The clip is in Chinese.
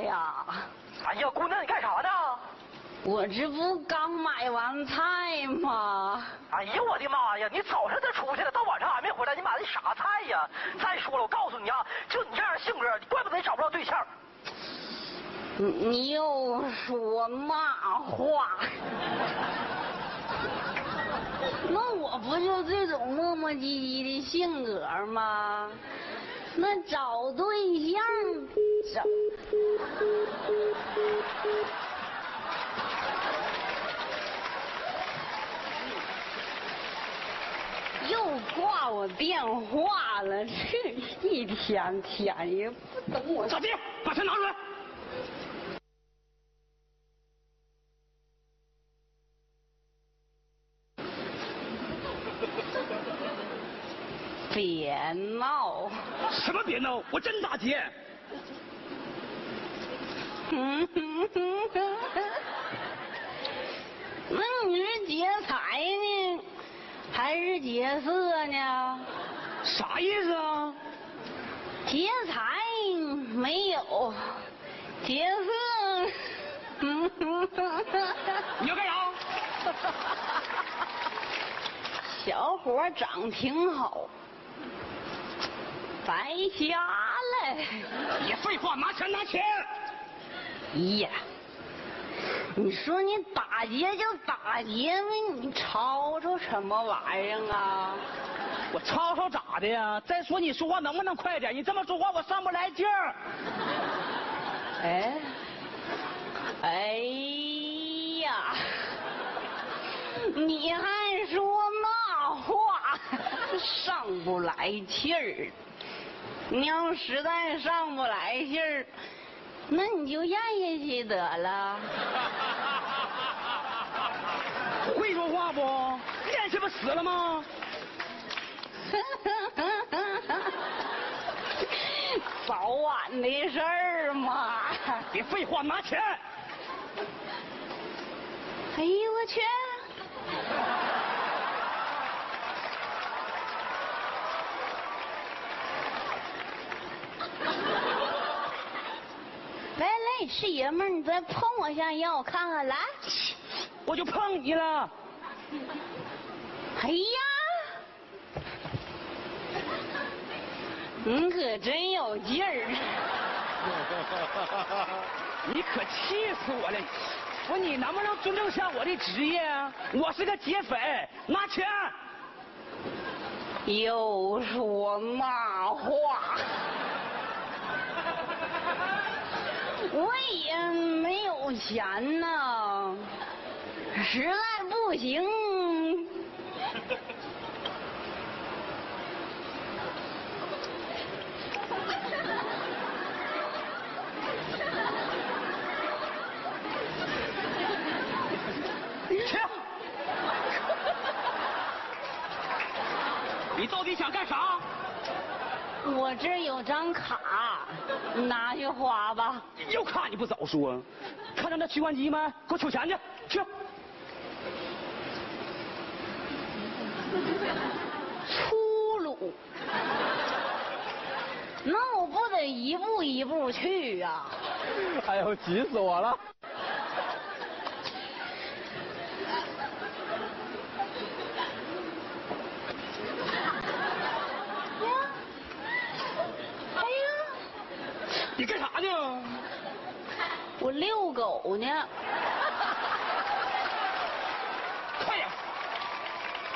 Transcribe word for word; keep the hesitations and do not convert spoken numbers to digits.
呀！ 哎呀，姑娘，你干啥呢？ 我这不刚买完菜吗？ 哎呀，我的妈呀！你早上就出去了，到晚上还没回来，你买的啥菜呀？再说了，我告诉你啊，就你这样的性格，你怪不得你找不着对象。 你你又说嘛话？那我不就这种磨磨唧唧的性格吗？那找对象找。又挂我电话了，这一天天也不等我。 小弟，把钱拿出来。 别闹！ 什么别闹？我真打劫。 那你是劫财呢？还是劫色呢？ 啥意思啊？ 劫财没有，劫色。 你要干啥？ 小伙长挺好，白瞎了。 别废话，拿钱拿钱！ 呀，你说你打劫就打劫呗，你吵吵什么玩意儿啊？ 我吵吵咋的呀？再说你说话能不能快点？你这么说话我上不来劲儿。 哎，哎呀，你还说那话，上不来气儿。你要实在上不来气儿，那你就咽下去得了。 会说话不？咽下不死了吗？ 早晚的事儿嘛。 别废话，拿钱！ 哎呦我去！来来，是爷们儿，你再碰我一下，让我看看，来。 我就碰你了。 哎呀！你可真有劲儿！ 你可气死我了！我说你能不能尊重下我的职业啊？我是个劫匪，拿钱！ 又说那话，我也没有钱呐，实在不行。 去！你到底想干啥？ 我这儿有张卡，你拿去花吧。 有卡你不早说？看着那取款机没？给我取钱去！去！ 粗鲁，那我不得一步一步去呀、啊？ 哎呦，急死我了！你干啥呢？ 我遛狗呢。